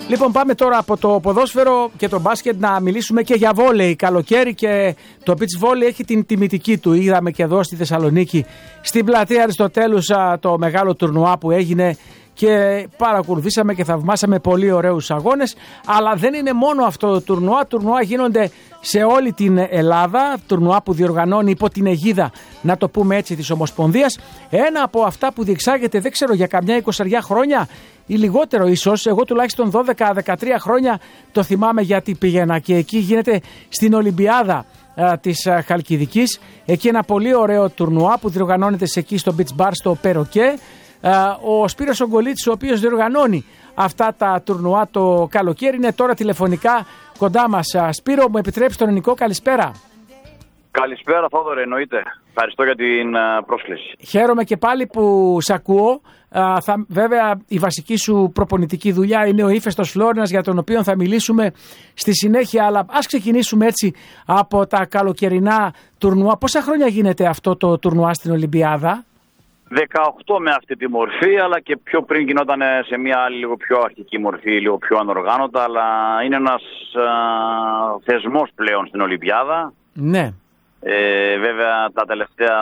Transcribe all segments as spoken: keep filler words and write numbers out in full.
Λοιπόν, πάμε τώρα από το ποδόσφαιρο και το μπάσκετ να μιλήσουμε και για βόλεϊ. Καλοκαίρι και το beach volley έχει την τιμητική του. Είδαμε και εδώ στη Θεσσαλονίκη, στην πλατεία Αριστοτέλους, το μεγάλο τουρνουά που έγινε και παρακολουθήσαμε και θαυμάσαμε πολύ ωραίους αγώνες. Αλλά δεν είναι μόνο αυτό το τουρνουά. Τουρνουά γίνονται σε όλη την Ελλάδα. Τουρνουά που διοργανώνει υπό την αιγίδα, να το πούμε έτσι, της Ομοσπονδίας. Ένα από αυτά που διεξάγεται, δεν ξέρω, για καμιά εικοσαριά χρόνια ή λιγότερο ίσως. Εγώ τουλάχιστον δώδεκα δεκατρία χρόνια το θυμάμαι, γιατί πήγαινα και εκεί γίνεται στην Ολυμπιάδα α, της α, Χαλκιδικής. Εκεί ένα πολύ ωραίο τουρνουά που διοργανώνεται σε εκεί στο beach bar στο Περοκέ. Ο Σπύρος Ογκολίτης, ο οποίος διοργανώνει αυτά τα τουρνουά το καλοκαίρι, είναι τώρα τηλεφωνικά κοντά μας. Σπύρο, μου επιτρέψει τον Νικό, καλησπέρα. Καλησπέρα Θόδωρε, εννοείται. Ευχαριστώ για την πρόσκληση. Χαίρομαι και πάλι που σ' ακούω. Θα, βέβαια η βασική σου προπονητική δουλειά είναι ο Ύφεστος Φλόρινας, για τον οποίο θα μιλήσουμε στη συνέχεια, αλλά ας ξεκινήσουμε έτσι από τα καλοκαιρινά τουρνουά. Πόσα χρόνια γίνεται αυτό το τουρνουά στην Ολυμπιάδα? δεκαοκτώ με αυτή τη μορφή, αλλά και πιο πριν γινόταν σε μια άλλη λίγο πιο αρχική μορφή, λίγο πιο ανοργάνωτα, αλλά είναι ένας α, θεσμός πλέον στην Ολυμπιάδα. Ναι. Ε, βέβαια τα τελευταία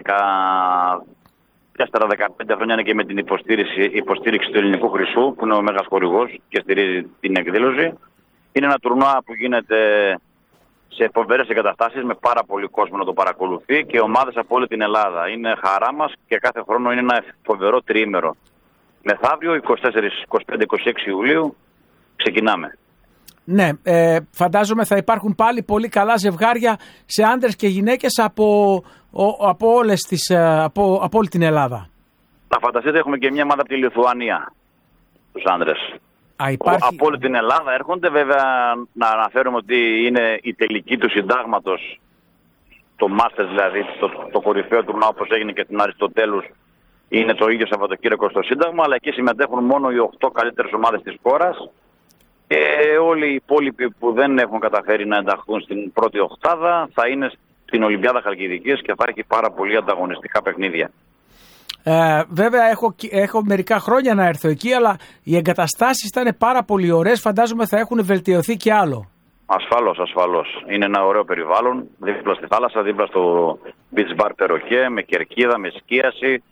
δεκατέσσερα δεκαπέντε χρόνια είναι και με την υποστήριξη, υποστήριξη του Ελληνικού Χρυσού, που είναι ο μέγας χορηγός και στηρίζει την εκδήλωση. Είναι ένα τουρνουά που γίνεται σε φοβερές εγκαταστάσεις, με πάρα πολύ κόσμο να το παρακολουθεί και ομάδες από όλη την Ελλάδα. Είναι χαρά μας και κάθε χρόνο είναι ένα φοβερό τριήμερο. Μεθαύριο, είκοσι τέσσερα, είκοσι πέντε, είκοσι έξι Ιουλίου, ξεκινάμε. Ναι, ε, φαντάζομαι θα υπάρχουν πάλι πολύ καλά ζευγάρια σε άντρες και γυναίκες από, ο, από, όλες τις, από, από όλη την Ελλάδα. Να φανταστείτε, έχουμε και μια ομάδα από τη Λιθουανία, τους άντρες. Α, υπάρχει... Από όλη την Ελλάδα έρχονται. Βέβαια να αναφέρουμε ότι είναι η τελική του συντάγματος, το Masters δηλαδή, το, το κορυφαίο τουρνουά όπως έγινε και στην Αριστοτέλους, είναι το ίδιο Σαββατοκύριακο στο Σύνταγμα, αλλά εκεί συμμετέχουν μόνο οι οκτώ καλύτερες ομάδες της χώρας και όλοι οι υπόλοιποι που δεν έχουν καταφέρει να ενταχθούν στην πρώτη οκτάδα θα είναι στην Ολυμπιάδα Χαλκιδικής και θα έχει πάρα πολύ ανταγωνιστικά παιχνίδια. Ε, βέβαια έχω, έχω μερικά χρόνια να έρθω εκεί, αλλά οι εγκαταστάσεις ήταν πάρα πολύ ωραίες. Φαντάζομαι θα έχουν βελτιωθεί και άλλο. Ασφαλώς, ασφαλώς. Είναι ένα ωραίο περιβάλλον, δίπλα στη θάλασσα, δίπλα στο beach bar Περοκέ, με κερκίδα, με σκίαση,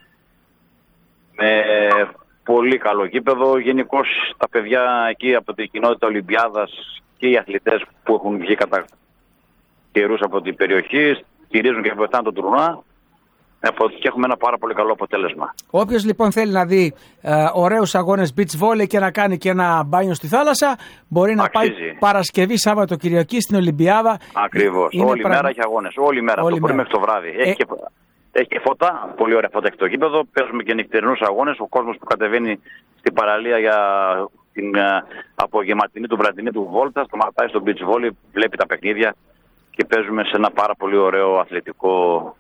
με πολύ καλό γήπεδο. Γενικώς τα παιδιά εκεί από την κοινότητα Ολυμπιάδας και οι αθλητές που έχουν βγει κατά καιρούς από την περιοχή στηρίζουν και βοηθάνε το τουρνουά. Και έχουμε ένα πάρα πολύ καλό αποτέλεσμα. Όποιος λοιπόν θέλει να δει ε, ωραίους αγώνες beach volley και να κάνει και ένα μπάνιο στη θάλασσα, μπορεί να Αξίζει. πάει Παρασκευή, Σάββατο, Κυριακή στην Ολυμπιάδα. Ακριβώς. Είναι όλη πρα... μέρα έχει αγώνες. Όλη μέρα. Όλη το πρωί μέχρι το βράδυ. Ε... Έχει, και... έχει και φώτα. Πολύ ωραία φώτα έχει το γήπεδο. Παίζουμε και νυχτερινούς αγώνες. Ο κόσμος που κατεβαίνει στην παραλία για την uh, απογευματινή του βραδινή του βόλτα, σταματάει στο beach volley, βλέπει τα παιχνίδια και παίζουμε σε ένα πάρα πολύ ωραίο αθλητικό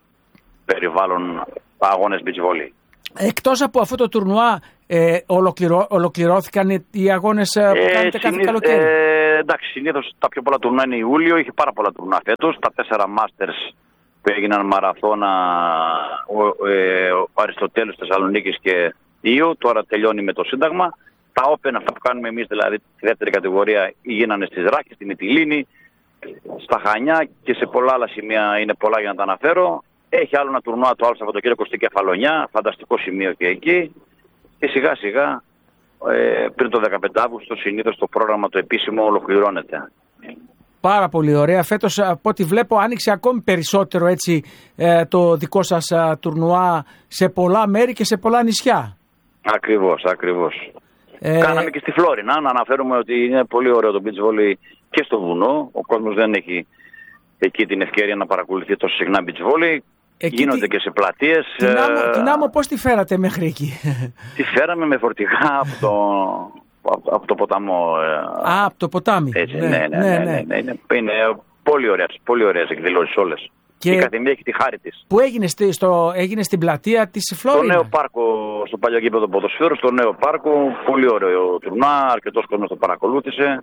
περιβάλλον, αγώνες beach volley. Εκτός από αυτό το τουρνουά, ε, ολοκληρώ, ολοκληρώθηκαν οι αγώνες ε, που κάνετε ε, κάθε καλοκαίρι? Ε, εντάξει, συνήθως τα πιο πολλά τουρνουά είναι Ιούλιο, είχε πάρα πολλά τουρνουά φέτος. Τα τέσσερα Masters που έγιναν μαραθώνα, ο, ε, ο Αριστοτέλους, Θεσσαλονίκης και Ήου, τώρα τελειώνει με το Σύνταγμα. Τα Open, αυτά που κάνουμε εμείς, δηλαδή τη δεύτερη κατηγορία, γίνανε στις Ράκες, στη Μυτιλήνη, στα Χανιά και σε πολλά άλλα σημεία, είναι πολλά για να τα αναφέρω. Έχει άλλο ένα τουρνουά το άλλο Σαββατοκύριακο στην Κεφαλονιά, φανταστικό σημείο και εκεί. Και σιγά σιγά ε, πριν το δεκαπέντε Αυγούστου συνήθως το πρόγραμμα το επίσημο ολοκληρώνεται. Πάρα πολύ ωραία. Φέτος από ό,τι βλέπω άνοιξε ακόμη περισσότερο έτσι ε, το δικό σας ε, τουρνουά σε πολλά μέρη και σε πολλά νησιά. Ακριβώς, ακριβώς. Ε... Κάναμε και στη Φλόρινα, να αναφέρουμε ότι είναι πολύ ωραίο το beach volley και στο βουνό. Ο κόσμος δεν έχει εκεί την ευκαιρία να παρακολουθεί τόσο συχνά beach volley. Εκεί γίνονται τι... και σε πλατείες. Την άμμο, την άμμο πώς τη φέρατε μέχρι εκεί? Τη φέραμε με φορτηγά από το, από, από το ποταμό. Α, από το ποτάμι. Έτσι, ναι, ναι, ναι, ναι, ναι, ναι, ναι. Είναι, είναι πολύ ωραίες, πολύ ωραίες εκδηλώσεις όλες. Και η καθημερινή έχει τη χάρη της. Που έγινε, στη, στο, έγινε στην πλατεία της Φλόρινα? Στο νέο πάρκο, στο παλιό γήπεδο ποδοσφαίρου, στο νέο πάρκο. Πολύ ωραίο τουρνά, αρκετός κόσμος το παρακολούθησε.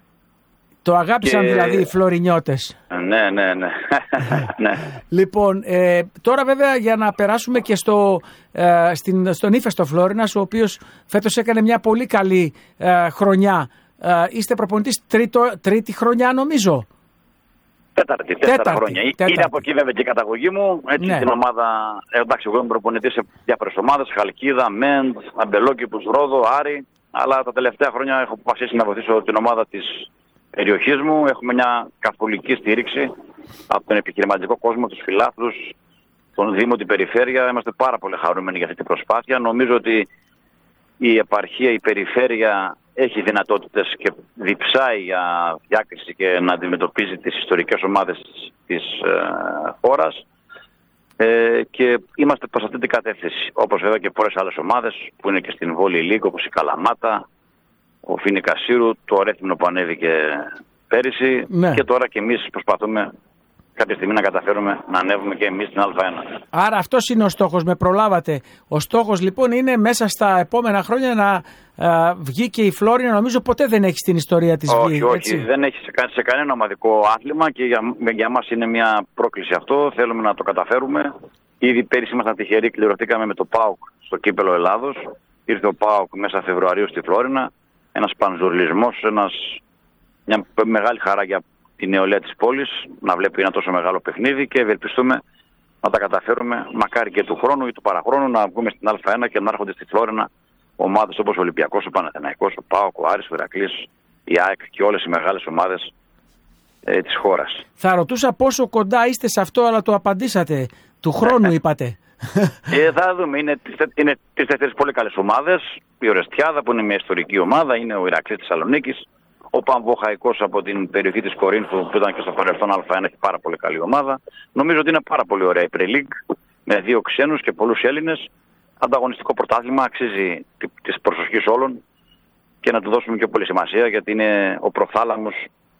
Το αγάπησαν και... δηλαδή οι Φλωρινιώτες. Ναι, ναι, ναι. ναι. Λοιπόν, ε, τώρα βέβαια για να περάσουμε και στο, ε, στην, στον Ύφεστο Φλόρινας, ο οποίος φέτος έκανε μια πολύ καλή ε, χρονιά ε, είστε προπονητής τρίτη χρονιά νομίζω. Τέταρτη, τέσσερα τέταρτη, χρόνια. τέταρτη. Είναι από εκεί βέβαια και η καταγωγή μου. Έτσι Ναι. την ομάδα, ε, εντάξει, εγώ είμαι προπονητής σε διάφορες ομάδες, Χαλκίδα, Μέντ, Αμπελόκηπους, Ρόδο, Άρη. Αλλά τα τελευταία χρόνια έχω αποφασίσει να βοηθήσω την ομάδα της περιοχής μου. Έχουμε μια καθολική στήριξη από τον επιχειρηματικό κόσμο, τους φιλάθλους, τον Δήμο, την Περιφέρεια. Είμαστε πάρα πολύ χαρούμενοι για αυτή την προσπάθεια. Νομίζω ότι η επαρχία, η περιφέρεια έχει δυνατότητες και διψάει για διάκριση και να αντιμετωπίζει τις ιστορικές ομάδες της ε, χώρας ε, και είμαστε προς αυτή την κατεύθυνση. Όπως βέβαια και πολλές άλλες ομάδες που είναι και στην Volley League, όπως η Καλαμάτα, ο Φίνικα Σύρου, το Ρέθυμνο που ανέβηκε πέρυσι, ναι. Και τώρα και εμείς προσπαθούμε κάποια στιγμή να καταφέρουμε να ανέβουμε και εμείς στην Α1. Άρα αυτός είναι ο στόχος, με προλάβατε. Ο στόχος λοιπόν είναι μέσα στα επόμενα χρόνια να α, βγει και η Φλόρινα. Νομίζω ποτέ δεν έχει στην ιστορία της όχι, βγει. Όχι, έτσι. δεν έχει σε, σε κανένα ομαδικό άθλημα και για, για μας είναι μια πρόκληση αυτό. Θέλουμε να το καταφέρουμε. Ήδη πέρυσι ήμασταν τυχεροί, κληρωθήκαμε με το ΠΑΟΚ στο κύπελο Ελλάδος. Ήρθε ο ΠΑΟΚ μέσα Φεβρουαρίου στη Φλόρινα. Ένας πανζουρλισμός, ένας, μια μεγάλη χαρά για τη νεολαία της πόλης να βλέπει ένα τόσο μεγάλο παιχνίδι και ευελπιστούμε να τα καταφέρουμε, μακάρι και του χρόνου ή του παραχρόνου, να βγούμε στην Α1 και να έρχονται στη Φλόρινα ομάδες όπως ο Ολυμπιακός, ο Παναθηναϊκός, ο ΠΑΟΚ, ο Άρης, ο Ηρακλής, η ΑΕΚ και όλες οι μεγάλες ομάδες ε, της χώρας. Θα ρωτούσα πόσο κοντά είστε σε αυτό, αλλά το απαντήσατε. Του χρόνου είπατε. Ε, θα δούμε. Είναι, είναι τις τέσσερις πολύ καλές ομάδες. Η Ορεστιάδα που είναι μια ιστορική ομάδα, είναι ο Ηρακλής της Θεσσαλονίκης. Ο Πανβοχαϊκός από την περιοχή της Κορίνθου που ήταν και στο παρελθόν Α1 έχει πάρα πολύ καλή ομάδα. Νομίζω ότι είναι πάρα πολύ ωραία η Pre-League με δύο ξένους και πολλούς Έλληνες. Ανταγωνιστικό πρωτάθλημα, αξίζει της προσοχής όλων και να του δώσουμε και πολύ σημασία γιατί είναι ο προθάλαμος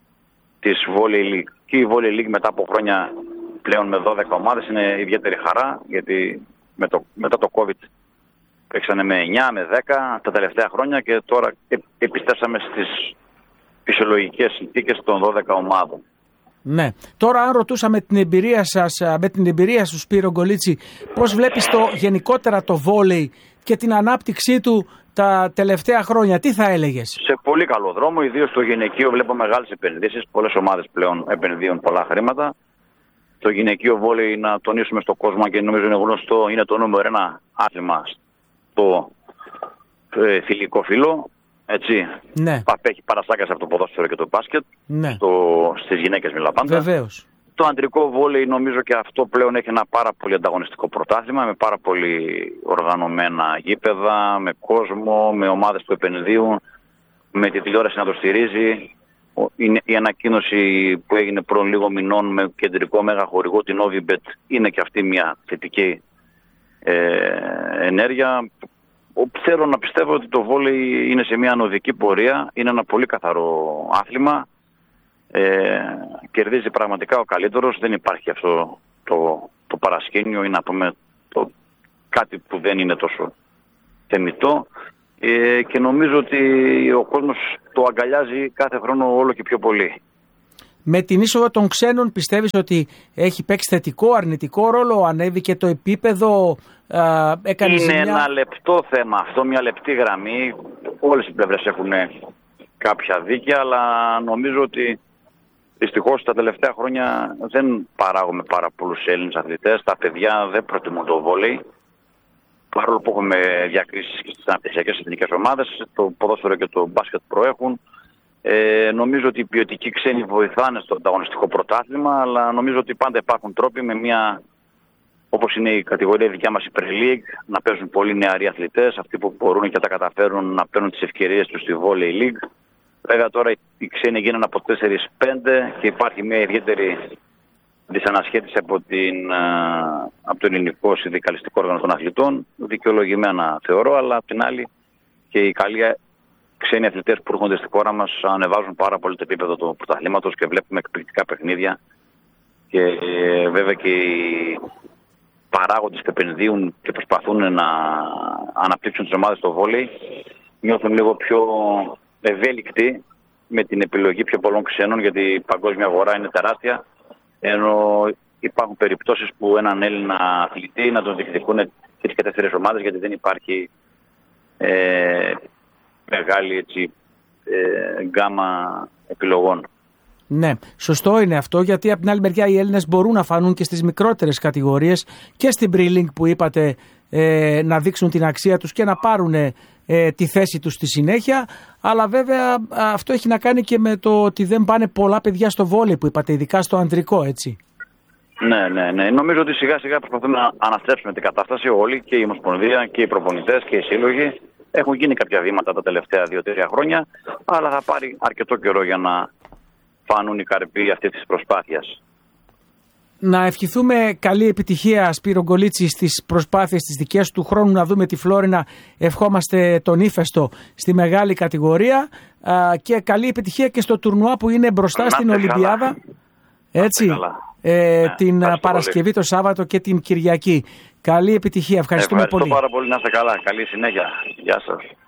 της Volley League. Και η Volley League μετά από χρόνια πλέον με δώδεκα ομάδες είναι ιδιαίτερη χαρά γιατί με το, μετά το COVID παίξανε με εννιά, με δέκα τα τελευταία χρόνια και τώρα επιστρέψαμε στις φυσιολογικές συνθήκες των δώδεκα ομάδων. Ναι. Τώρα αν ρωτούσαμε την εμπειρία σας, με την εμπειρία σου Σπύρο Γκολίτσι, πώς βλέπεις το, γενικότερα το βόλεϊ και την ανάπτυξή του τα τελευταία χρόνια, τι θα έλεγες? Σε πολύ καλό δρόμο, ιδίως στο γυναικείο βλέπω μεγάλες επενδύσεις, πολλές ομάδες πλέον επενδύουν πολλά χρήματα. Το γυναικείο βόλεϊ, να τονίσουμε στον κόσμο και νομίζω είναι γνωστό, είναι το νούμερο ένα άθλημα στο ε, θηλυκό φύλλο. Έτσι, ναι. Απέχει παραστάκες από το ποδόσφαιρο και το μπάσκετ, ναι. στο, στις γυναίκες μιλάω πάντα. Βεβαίως. Το αντρικό βόλεϊ νομίζω και αυτό πλέον έχει ένα πάρα πολύ ανταγωνιστικό πρωτάθλημα με πάρα πολύ οργανωμένα γήπεδα, με κόσμο, με ομάδες που επενδύουν, με τη τηλεόραση να το στηρίζει. Η ανακοίνωση που έγινε προ λίγο μηνών με κεντρικό μέγα χορηγό την Novibet είναι και αυτή μια θετική ε, ενέργεια. Θέλω να πιστεύω ότι το βόλεϊ είναι σε μια ανωδική πορεία, είναι ένα πολύ καθαρό άθλημα, ε, κερδίζει πραγματικά ο καλύτερος, δεν υπάρχει αυτό το, το παρασκήνιο ή να πούμε το, κάτι που δεν είναι τόσο θεμιτό ε, και νομίζω ότι ο κόσμος το αγκαλιάζει κάθε χρόνο όλο και πιο πολύ. Με την είσοδο των ξένων πιστεύεις ότι έχει παίξει θετικό, αρνητικό ρόλο, ανέβηκε το επίπεδο, α, έκανε Είναι ζημιά? ένα λεπτό θέμα αυτό, μια λεπτή γραμμή. Όλες οι πλευρές έχουν κάποια δίκαια, αλλά νομίζω ότι δυστυχώς τα τελευταία χρόνια δεν παράγουμε πάρα πολλούς Έλληνες αθλητές. Τα παιδιά δεν προτιμούν το βόλεϊ. Παρόλο που έχουμε διακρίσεις και στις αναπτυξιακές εθνικές ομάδες, το ποδόσφαιρο και το μπάσκετ προέχουν. Ε, νομίζω ότι οι ποιοτικοί ξένοι βοηθάνε στο ανταγωνιστικό πρωτάθλημα, αλλά νομίζω ότι πάντα υπάρχουν τρόποι με μια, όπως είναι η κατηγορία δικιά μας η Pre-League, να παίζουν πολύ νεαροί αθλητές, αυτοί που μπορούν και τα καταφέρουν να παίρνουν τις ευκαιρίες τους στη Volley League. Βέβαια τώρα οι ξένοι γίνανε από τέσσερα πέντε και υπάρχει μια ιδιαίτερη δυσανασχέτιση από, την, από το ελληνικό συνδικαλιστικό όργανο των αθλητών, δικαιολογημένα θεωρώ, αλλά απ' την άλλη και η καλή ξένοι αθλητές που έρχονται στη χώρα μας ανεβάζουν πάρα πολύ το επίπεδο του πρωταθλήματος και βλέπουμε εκπληκτικά παιχνίδια και ε, βέβαια και οι παράγοντες που επενδύουν και προσπαθούν να αναπτύξουν τις ομάδες στο βόλεϊ νιώθουν λίγο πιο ευέλικτοι με την επιλογή πιο πολλών ξένων γιατί η παγκόσμια αγορά είναι τεράστια, ενώ υπάρχουν περιπτώσεις που έναν Έλληνα αθλητή να τον διεκδικούν τρεις και τέσσερις ομάδες γιατί δεν υπάρχει ε, μεγάλη έτσι, ε, γκάμα επιλογών. Ναι, σωστό είναι αυτό, γιατί από την άλλη μεριά οι Έλληνες μπορούν να φανούν και στις μικρότερες κατηγορίες και στην Pre-Link που είπατε, ε, να δείξουν την αξία τους και να πάρουν ε, τη θέση τους στη συνέχεια, αλλά βέβαια αυτό έχει να κάνει και με το ότι δεν πάνε πολλά παιδιά στο βόλεϊ που είπατε, ειδικά στο ανδρικό, έτσι. Ναι, ναι, ναι. Νομίζω ότι σιγά σιγά προσπαθούμε να αναστρέψουμε την κατάσταση όλοι, και η Ομοσπονδία και οι προπονητές και οι σύλλογοι. Έχουν γίνει κάποια βήματα τα τελευταία δύο τρία χρόνια, αλλά θα πάρει αρκετό καιρό για να φανούν οι καρποί αυτής της προσπάθειας. Να ευχηθούμε καλή επιτυχία, Σπύρο Γκολίτση, στις προσπάθειες της δικές του χρόνου, να δούμε τη Φλόρινα. Ευχόμαστε τον ύφεστο στη μεγάλη κατηγορία και καλή επιτυχία και στο τουρνουά που είναι μπροστά να στην Ολυμπιάδα. Καλά. Έτσι, ε, ναι, την Παρασκευή, πολύ. Το Σάββατο και την Κυριακή. Καλή επιτυχία, ευχαριστούμε Ευχαριστώ πολύ. πάρα πολύ, να είστε καλά. Καλή συνέχεια. Γεια σας.